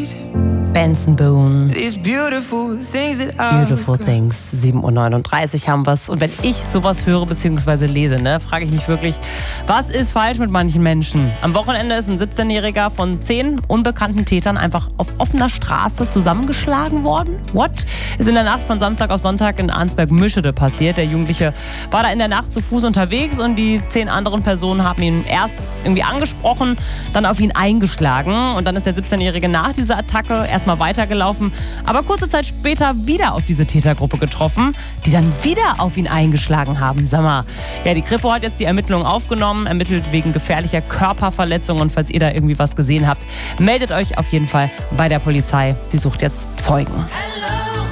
Benson Boone. These beautiful things that Beautiful Things. 7:39 Uhr haben wir es. Und wenn ich sowas höre bzw. lese, frage ich mich wirklich, was ist falsch mit manchen Menschen? Am Wochenende ist ein 17-Jähriger von 10 unbekannten Tätern einfach auf offener Straße zusammengeschlagen worden. What? Ist in der Nacht von Samstag auf Sonntag in Arnsberg-Mischede passiert. Der Jugendliche war da in der Nacht zu Fuß unterwegs und die 10 anderen Personen haben ihn erst irgendwie angesprochen, dann auf ihn eingeschlagen. Und dann ist der 17-Jährige nach dieser Attacke erstmal weitergelaufen, aber kurze Zeit später wieder auf diese Tätergruppe getroffen, die dann wieder auf ihn eingeschlagen haben. Sag mal, ja, die Kripo hat jetzt die Ermittlungen aufgenommen, ermittelt wegen gefährlicher Körperverletzung und falls ihr da irgendwie was gesehen habt, meldet euch auf jeden Fall bei der Polizei. Die sucht jetzt Zeugen.